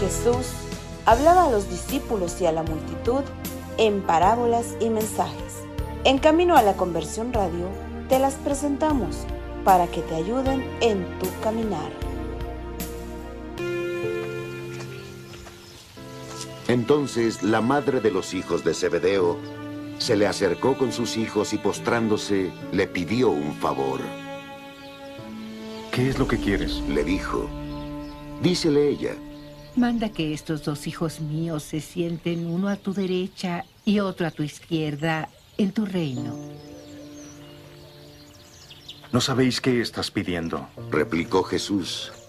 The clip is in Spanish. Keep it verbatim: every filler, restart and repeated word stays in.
Jesús hablaba a los discípulos y a la multitud en parábolas y mensajes. En Camino a la Conversión Radio te las presentamos para que te ayuden en tu caminar. Entonces la madre de los hijos de Zebedeo se le acercó con sus hijos y postrándose le pidió un favor. ¿Qué es lo que quieres? Le dijo. Dícele ella. Manda que estos dos hijos míos se sienten uno a tu derecha y otro a tu izquierda en tu reino. ¿No sabéis qué estás pidiendo? Replicó Jesús.